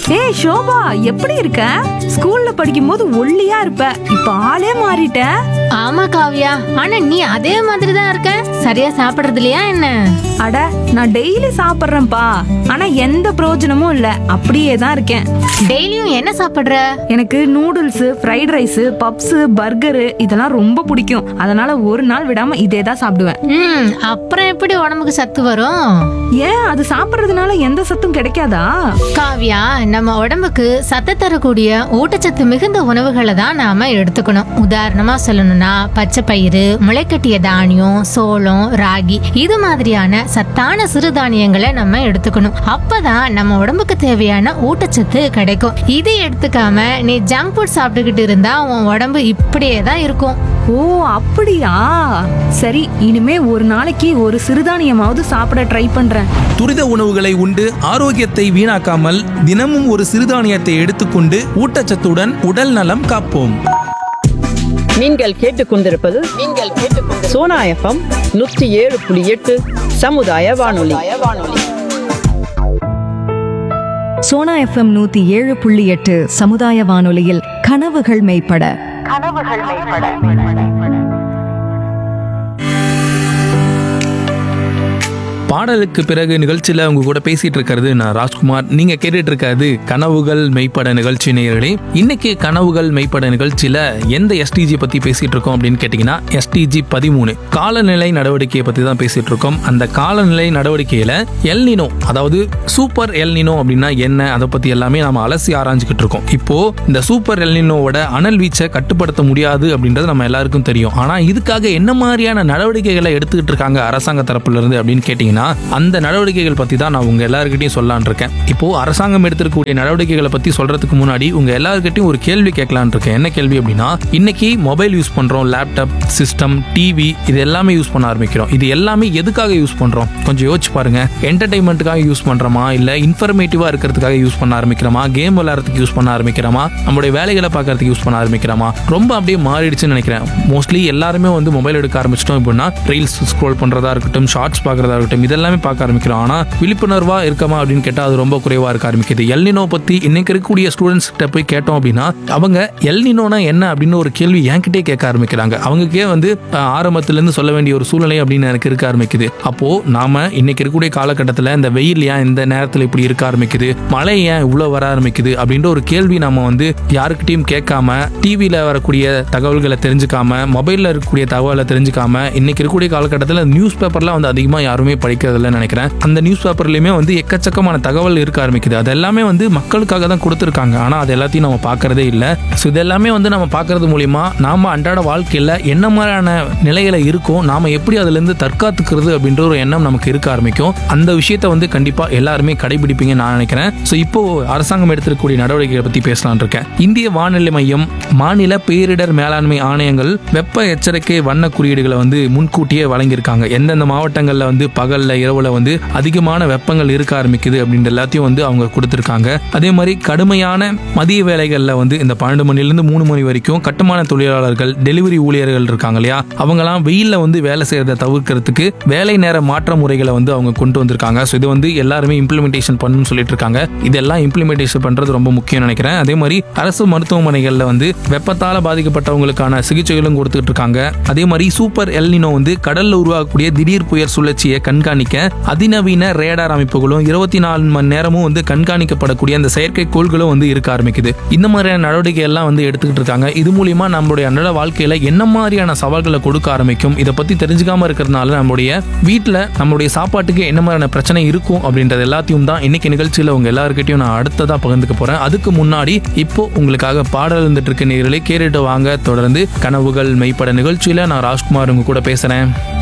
ஏய் ஷோபா, எப்படி இருக்க? ஸ்கூல்ல படிக்கும்போது ஒல்லியா இருப்ப, இப்ப ஆளே மாறிட்ட. ஆமா காவியா, ஆனா நீ அதே மாதிரி தான் இருக்க. சரியா சாப்பிடுறது இல்லையா என்ன? அட, நான் டெய்லி சாப்பிடுறேன்ப்பா, ஆனா எந்த பிரயோஜனமும் இல்ல, அப்படியே தான் இருக்கேன். டெய்லியும் என்ன சாப்பிடுற? எனக்கு noodles, fried rice, puffs, burger இதெல்லாம் ரொம்ப பிடிக்கும். அதனால ஒரு நாள் விடாம இதே தான் சாப்பிடுவேன். அப்புறம் எப்படி உடம்புக்கு சத்து வரும்? ஏன், அது சாப்பிடுறதுனால எந்த சத்தும் கிடைக்காதா? காவியா, நம்ம உடம்புக்கு சத்து தரக்கூடிய ஊட்டச்சத்து மிகுந்த உணவுகளை தான் நாம எடுத்துக்கணும். உதாரணமா சொல்லணும்னா பச்சை பயிறு, முளைக்கட்டிய தானியம், சோளம், ராகி இது மாதிரியான சத்தான சிறுதானியங்களை நம்ம எடுத்துக்கணும். அப்பதான் நம்ம உடம்புக்கு தேவையான ஊட்டச்சத்து கிடைக்கும். இதை எடுத்துக்காம நீ ஜங்க் ஃபுட் சாப்பிட்டுக்கிட்டு இருந்தா உன் உடம்பு இப்படியே தான் இருக்கும். ஓ அப்படியா? சரி, இனிமே ஒரு நாளைக்கு ஒரு சிறுதானியமாவது சாப்பிட ட்ரை பண்றேன். துரித உணவுகளை உண்டு ஆரோக்கியத்தை வீணாக்காமல் தினமும் ஒரு சிறுதானியத்தை எடுத்துக்கொண்டு ஊட்டச்சத்துடன் உடல் நலம் காப்போம். நீங்கள் கேட்டுக்கொண்டிருப்பது சோனா எஃப்எம் 107.8 சமுதாய வானொலி. சோனா எஃப்எம் 107.8 சமுதாய வானொலியில் கனவுகள் மெய்ப்பட. பாடலுக்கு பிறகு நிகழ்ச்சியில் உங்க கூட பேசிட்டு இருக்கிறது நான் ராஜ்குமார். நீங்க கேட்டுட்டு இருக்கிறது கனவுகள் மெய்ப்பட நிகழ்ச்சி. நேயர்களே, இன்னைக்கு கனவுகள் மெய்ப்பட நிகழ்ச்சியில எந்த எஸ்டிஜி பத்தி பேசிட்டு இருக்கோம் அப்படின்னு கேட்டீங்கன்னா SDG 13 காலநிலை நடவடிக்கையை பத்தி தான் பேசிட்டு இருக்கோம். அந்த காலநிலை நடவடிக்கையில எல்னினோ, அதாவது சூப்பர் எல்னினோ அப்படின்னா என்ன, அதை பத்தி எல்லாமே நாம அலசி ஆராய்ஞ்சுக்கிட்டு இருக்கோம். இப்போ இந்த சூப்பர் எல்னினோவோட அனல் வீச்சை கட்டுப்படுத்த முடியாது அப்படின்றது நம்ம எல்லாருக்கும் தெரியும். ஆனா இதுக்காக என்ன மாதிரியான நடவடிக்கைகளை எடுத்துக்கிட்டு இருக்காங்க அரசாங்க தரப்புல இருந்து அப்படின்னு கேட்டீங்கன்னா அந்த நடவடிக்கைகள் பத்தி தான் நான் உங்க எல்லாருக்கிட்டையும் சொல்லலான் இருக்கேன். இப்போ அரசாங்கம் எடுத்திருக்கக்கூடிய நடவடிக்கைகளை பத்தி சொல்றதுக்கு முன்னாடி உங்க எல்லாருக்கிட்டையும் ஒரு கேள்வி கேட்கலான் இருக்கேன். என்ன கேள்வி அப்படின்னா, இன்னைக்கு மொபைல் யூஸ் பண்றோம், லேப்டாப், சிஸ்டம், டிவி இது எல்லாமே யூஸ் பண்ண ஆரம்பிக்கிறோம். இது எல்லாமே எதுக்காக யூஸ் பண்றோம்? கொஞ்சம் யோசிச்சு பாருங்க. என்டர்டைன்மெண்ட்டுக்காக யூஸ் பண்றோமா, இல்ல இன்ஃபர்மேட்டிவா இருக்கிறதுக்காக யூஸ் பண்ண ஆரம்பிக்கிறோமா, கேம் விளையாடுறதுக்கு யூஸ் பண்ண ஆரம்பிக்கிறோமா, நம்மளுடைய வேலைகளை பார்க்கறதுக்கு யூஸ் பண்ண ஆரம்பிக்கிறோமா? ரொம்ப அப்படியே மாறிடுச்சுன்னு நினைக்கிறேன். மோஸ்ட்லி எல்லாருமே வந்து மொபைல் எடுக்க ஆரம்பிச்சிட்டோம் அப்படின்னா ரீல்ஸ் ஸ்க்ரோல் பண்றதா இருக்கட்டும், ஷார்ட்ஸ் பார்க்கறதா இருக்கட்டும், இதெல்லாமே பார்க்க ஆரம்பிக்கிறோம். ஆனா விழிப்புணர்வா இருக்கமா அப்படின்னு கேட்டா அது ரொம்ப குறைவா இருக்க ஆரம்பிக்குது. எல்னினோ பத்தி இன்னைக்கு இருக்கக்கூடிய ஸ்டூடெண்ட்ஸ் கிட்ட போய் கேட்டோம் அப்படின்னா அவங்க எல்னினோனா என்ன அப்படின்னு ஒரு கேள்வி என்கிட்டே கேட்க ஆரம்பிக்கிறாங்க. அவங்களுக்கே வந்து ஆரம்பத்துல இருந்து சொல்ல வேண்டிய ஒரு சூழ்நிலை அப்படின்னு எனக்கு இருக்க ஆரம்பிக்குது. அப்போ நாம இன்னைக்கு இருக்கக்கூடிய காலகட்டத்தில் இந்த வெயில் ஏன் இந்த நேரத்தில் இப்படி இருக்க ஆரம்பிக்குது, மழை ஏன் இவ்வளவு வர ஆரம்பிக்குது அப்படின்ற ஒரு கேள்வி நம்ம வந்து யாருக்கிட்டையும் கேட்காம, டிவியில வரக்கூடிய தகவல்களை தெரிஞ்சுக்காம, மொபைல்ல இருக்கக்கூடிய தகவலை தெரிஞ்சுக்காம, இன்னைக்கு இருக்கக்கூடிய காலகட்டத்தில் நியூஸ் பேப்பர்லாம் வந்து அதிகமா யாருமே படிக்கிறதில்ல நினைக்கிறேன். அந்த நியூஸ் பேப்பர்லயுமே வந்து எக்கச்சக்கமான தகவல் இருக்க ஆரம்பிக்குது. அது எல்லாமே வந்து மக்களுக்காக தான் கொடுத்துருக்காங்க. ஆனா அது எல்லாத்தையும் நம்ம பார்க்கறதே இல்லை. ஸோ இதெல்லாமே வந்து நம்ம பார்க்கறது மூலியமா நாம அன்றாட வாழ்க்கையில என்ன மாதிரியான நிலையில இருக்கும், நாம எப்படி அதுல இருந்து தற்காத்துக்கிறது அப்படின்ற ஒரு எண்ணம் நமக்கு இருக்க ஆரம்பிக்கும். அந்த விஷயத்தை வந்து கண்டிப்பா எல்லாருமே கடைபிடிப்பீங்க நான் நினைக்கிறேன். ஸோ இப்போ அரசாங்கம் எடுத்திருக்கக்கூடிய நடவடிக்கைகளை பத்தி பேசலான் இருக்கேன். இந்திய வானிலை மையம், மாநில பேரிடர் மேலாண்மை ஆணையங்கள் வெப்ப எச்சரிக்கை வண்ண குறியீடுகளை வந்து முன்கூட்டியே வழங்கியிருக்காங்க. எந்தெந்த மாவட்டங்கள்ல வந்து பகல்ல இரவுல வந்து அதிகமான வெப்பங்கள் இருக்க ஆரம்பிக்குது அப்படின்ற எல்லாத்தையும் வந்து அவங்க கொடுத்திருக்காங்க. அதே மாதிரி கடுமையான மதிய வேலைகள்ல வந்து இந்த 12 மணிலிருந்து 3 மணி வரைக்கும் கட்டுமான தொழிலாளர்கள், டெலிவரி ஊழியர்கள் இருக்காங்க இல்லையா, அவங்கலாம் வெயில்ல வந்து வேலை செய்யறதை தவிர்க்கிறதுக்கு வேலை நேர மாற்ற முறைகளை வந்து அவங்க கொண்டு வந்திருக்காங்க. ஸோ இது வந்து எல்லாருமே இம்ப்ளிமெண்டேஷன் பண்ணணும்னு சொல்லிட்டு இருக்காங்க. இதெல்லாம் இம்ப்ளிமெண்டேஷன் பண்றது ரொம்ப முக்கியம் நினைக்கிறேன். அதே மாதிரி அரசு மருத்துவமனைகள்ல வந்து வெப்பத்தால பாதிக்கப்பட்டவங்களுக்கான சிகிச்சைகளும் கொடுத்துட்டு இருக்காங்க. அதே மாதிரி சூப்பர் எல்னினோ வந்து கடல்ல உருவாகக்கூடிய திடீர் புயல் சுழற்சியை கண்காணிக்க அதிநவீன ரேடார் அமைப்புகளும் 24 மணி நேரமும் வந்து கண்காணிக்கப்படக்கூடிய அந்த செயற்கை கோள்களும் வந்து இருக்க ஆரம்பிக்குது. இந்த மாதிரியான நடவடிக்கை எல்லாம் வந்து எடுத்துக்கிட்டு இருக்காங்க. இது மூலியமா நம்மளுடைய அன்றாட வாழ்க்கையில என்ன மாதிரியான சவால்களை கொடுக்க ஆரம்பிக்கும், இதை பத்தி தெரிஞ்சுக்காம இருக்கிறதுனால நம்மளுடைய வீட்டுல நம்மளுடைய சாப்பாட்டுக்கு என்ன மாதிரியான பிரச்சனை இருக்கும் அப்படின்றது எல்லாத்தையும் தான் இன்னைக்கு நிகழ்ச்சியில உங்க எல்லாருக்கிட்டையும் நான் அடுத்ததா பகிர்ந்துக்க போறேன். அதுக்கு முன்னாடி இப்போ உங்களுக்காக பாடல் இருந்துட்டு இருக்க நேயர்களே, கேட்டுட்டு வாங்க. தொடர்ந்து கனவுகள் மெய்ப்பட நிகழ்ச்சியில நான் ராஜ்குமார் உங்க கூட பேசுறேன்.